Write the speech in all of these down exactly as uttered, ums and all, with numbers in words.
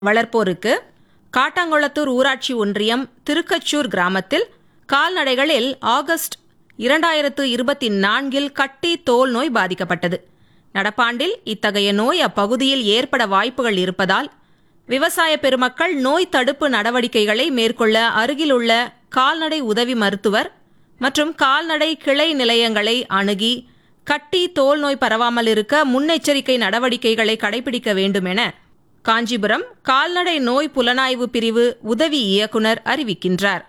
வளர்ப்போருக்கு காட்டாங்குளத்தூர் ஊராட்சி ஒன்றியம் திருக்கச்சூர் கிராமத்தில் கால்நடைகளில் ஆகஸ்ட் இரண்டாயிரத்து இருபத்தி நான்கில் கட்டி தோல் நோய் பாதிக்கப்பட்டது. நடப்பாண்டில் இத்தகைய நோய் அப்பகுதியில் ஏற்பட வாய்ப்புகள் இருப்பதால் விவசாய பெருமக்கள் நோய் தடுப்பு நடவடிக்கைகளை மேற்கொள்ள அருகிலுள்ள கால்நடை உதவி மருத்துவர் மற்றும் கால்நடை கிளை நிலையங்களை அணுகி கட்டி தோல் நோய் பரவாமல் இருக்க முன்னெச்சரிக்கை நடவடிக்கைகளை கடைபிடிக்க வேண்டும் என காஞ்சிபுரம் கால்நடை நோய் புலனாய்வு பிரிவு உதவி இயக்குனர் அறிவிக்கின்றார்.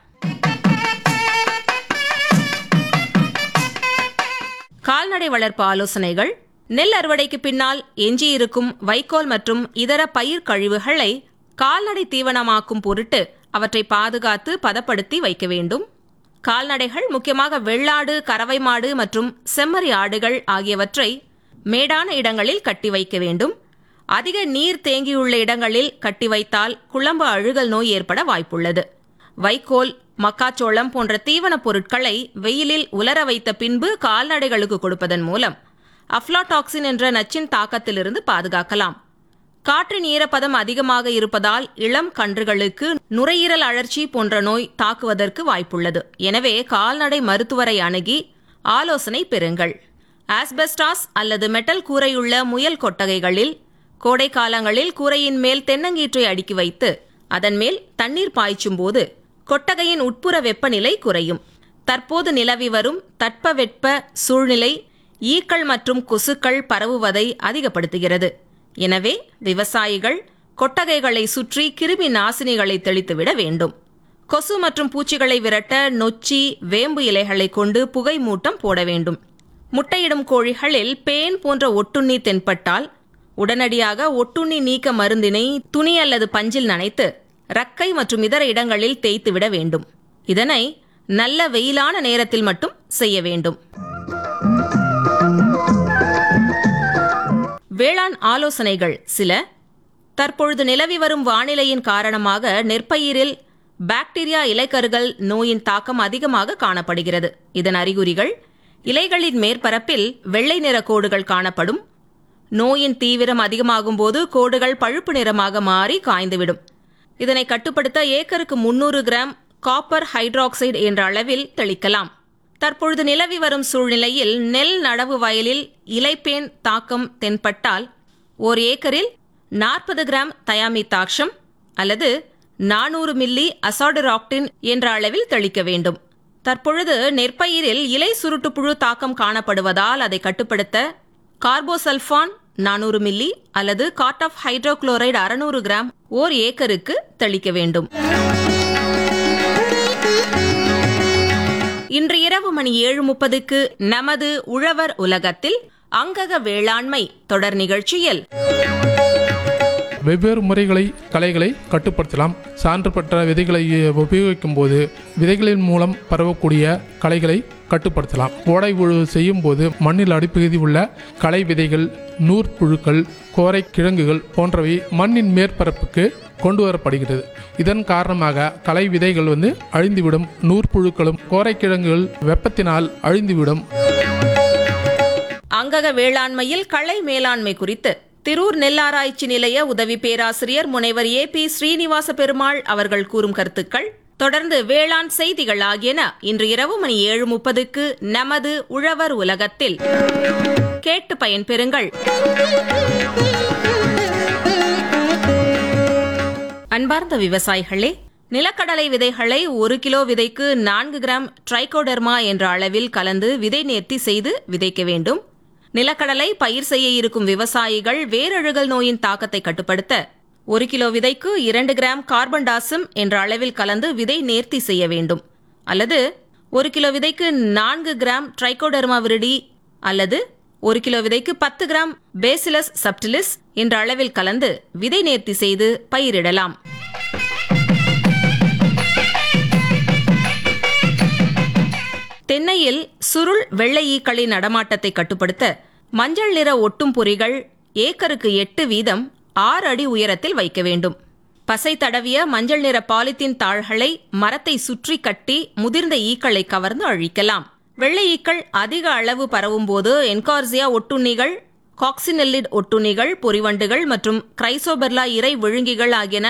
கால்நடை வளர்ப்பு ஆலோசனைகள்: நெல் அறுவடைக்கு பின்னால் எஞ்சியிருக்கும் வைக்கோல் மற்றும் இதர பயிர் கழிவுகளை கால்நடை தீவனமாக்கும் பொருட்டு அவற்றை பாதுகாத்து பதப்படுத்தி வைக்க வேண்டும். கால்நடைகள், முக்கியமாக வெள்ளாடு, கறவை மாடு மற்றும் செம்மறி ஆடுகள் ஆகியவற்றை மேடான இடங்களில் கட்டி வைக்க வேண்டும். அதிக நீர் தேங்கியுள்ள இடங்களில் கட்டி வைத்தால் குழம்பு அழுகல் நோய் ஏற்பட வாய்ப்புள்ளது. வைக்கோல், மக்காச்சோளம் போன்ற தீவனப் பொருட்களை வெயிலில் உலர வைத்த பின்பு கால்நடைகளுக்கு கொடுப்பதன் மூலம் அஃப்லாடாக்சின் என்ற நச்சின் தாக்கத்திலிருந்து பாதுகாக்கலாம். காற்றின் ஈரப்பதம் அதிகமாக இருப்பதால் இளம் கன்றுகளுக்கு நுரையீரல் அழற்சி போன்ற நோய் தாக்குவதற்கு வாய்ப்புள்ளது. எனவே கால்நடை மருத்துவரை அணுகி ஆலோசனை பெறுங்கள். ஆஸ்பெஸ்டாஸ் அல்லது மெட்டல் கூரையுள்ள முயல் கொட்டகைகளில் கோடை காலங்களில் கூரையின் மேல் தென்னங்கீற்றை அடுக்கி வைத்து அதன் மேல் தண்ணீர் பாய்ச்சும் போது கொட்டகையின் உட்புற வெப்பநிலை குறையும். தற்போது நிலவி வரும் தட்பவெட்ப சூழ்நிலை ஈக்கள் மற்றும் கொசுக்கள் பரவுவதை அதிகப்படுத்துகிறது. எனவே விவசாயிகள் கொட்டகைகளை சுற்றி கிருமி நாசினிகளை தெளித்துவிட வேண்டும். கொசு மற்றும் பூச்சிகளை விரட்ட நொச்சி, வேம்பு இலைகளை கொண்டு புகை மூட்டம் போட வேண்டும். முட்டையிடும் கோழிகளில் பேன் போன்ற ஒட்டுண்ணி தென்பட்டால் உடனடியாக ஒட்டுண்ணி நீக்க மருந்தினை துணி அல்லது பஞ்சில் நனைத்து ரக்கை மற்றும் இதர இடங்களில் தேய்த்துவிட வேண்டும். இதனை நல்ல வெயிலான நேரத்தில் மட்டும் செய்ய வேண்டும். வேளாண் ஆலோசனைகள் சில: தற்பொழுது நிலவி வரும் வானிலையின் காரணமாக நெற்பயிரில் பாக்டீரியா இலைக்கருகள் நோயின் தாக்கம் அதிகமாக காணப்படுகிறது. இதன் அறிகுறிகள்: இலைகளின் மேற்பரப்பில் வெள்ளை நிற கோடுகள் காணப்படும். நோயின் தீவிரம் அதிகமாகும் போது கோடுகள் பழுப்பு நிறமாக மாறி காய்ந்துவிடும். இதனை கட்டுப்படுத்த ஏக்கருக்கு முன்னூறு கிராம் காப்பர் ஹைட்ராக்சைடு என்ற அளவில் தெளிக்கலாம். தற்பொழுது நிலவி வரும் சூழ்நிலையில் நெல் நடவு வயலில் இலைப்பேன் தாக்கம் தென்பட்டால் ஓர் ஏக்கரில் நாற்பது கிராம் தயாமித்தாக்ஷம் அல்லது நானூறு மில்லி அசாடுராக்டின் என்ற அளவில் தெளிக்க வேண்டும். தற்பொழுது நெற்பயிரில் இலை சுருட்டுப்புழு தாக்கம் காணப்படுவதால் அதை கட்டுப்படுத்த கார்போசல்ஃபான் நானூறு மில்லி அல்லது காட் ஆஃப் ஹைட்ரோகுளோரைடு அறுநூறு கிராம் ஓர் ஏக்கருக்கு தெளிக்க வேண்டும். இன்று இரவு மணி ஏழு முப்பதுக்கு நமது உழவர் உலகத்தில் அங்கக வேளாண்மை தொடர் நிகழ்ச்சியில் வெவ்வேறு முறைகளை களைகளை கட்டுப்படுத்தலாம். சான்று பெற்ற விதைகளை உபயோகிக்கும் போது விதைகளின் மூலம் பரவக்கூடிய களைகளை கட்டுப்படுத்தலாம். ஓடை உழவு செய்யும் போது மண்ணில் அடிப்பகுதி உள்ள களை விதைகள், நூற்புழுக்கள், கோரை கிழங்குகள் போன்றவை மண்ணின் மேற்பரப்புக்கு கொண்டு வரப்படுகிறது. இதன் காரணமாக களை விதைகள் வந்து அழிந்துவிடும். நூற்புழுக்களும் கோரை கிழங்குகள் வெப்பத்தினால் அழிந்துவிடும். அங்கக வேளாண்மையில் களை மேலாண்மை குறித்து திரூர் நெல்லாராய்ச்சி நிலைய உதவி பேராசிரியர் முனைவர் ஏ பி ஸ்ரீனிவாச பெருமாள் அவர்கள் கூறும் கருத்துக்கள். தொடர்ந்து வேளாண் செய்திகள் ஆகியன இன்று இரவு மணி ஏழு முப்பதுக்கு நமது உழவர் உலகத்தில் கேட்டு பயன்பெறுங்கள். அன்பார்ந்த விவசாயிகளே, நிலக்கடலை விதைகளை ஒரு கிலோ விதைக்கு நான்கு கிராம் ட்ரைகோடெர்மா என்ற அளவில் கலந்து விதை நேர்த்தி செய்து விதைக்க வேண்டும். நிலக்கடலை பயிர் செய்ய இருக்கும் விவசாயிகள் வேரழுகல் நோயின் தாக்கத்தை கட்டுப்படுத்த ஒரு கிலோ விதைக்கு இரண்டு கிராம் கார்பன்டாசிம் என்ற அளவில் கலந்து விதை நேர்த்தி செய்ய வேண்டும். அல்லது ஒரு கிலோ விதைக்கு நான்கு கிராம் ட்ரைகோடெர்மா விரிடி அல்லது ஒரு கிலோ விதைக்கு பத்து கிராம் பேசிலஸ் சப்டிலிஸ் என்ற அளவில் கலந்து விதை நேர்த்தி செய்து பயிரிடலாம். தென்னையில் சுருள் வெள்ளை ஈக்களின் நடமாட்டத்தை கட்டுப்படுத்த மஞ்சள் நிற ஒட்டும் பொறிகள் ஏக்கருக்கு எட்டு வீதம் ஆறு அடி உயரத்தில் வைக்க வேண்டும். பசை தடவிய மஞ்சள் நிற பாலித்தீன் தாள்களை மரத்தை சுற்றி கட்டி முதிர்ந்த ஈக்களை கவர்ந்து அழிக்கலாம். வெள்ளை ஈக்கள் அதிக அளவு பரவும் போது என்கார்சியா ஒட்டுண்ணிகள், காக்சினெல்லிட் ஒட்டுண்ணிகள், பொறிவண்டுகள் மற்றும் கிரைசோபெர்லா இறை விழுங்கிகள் ஆகியன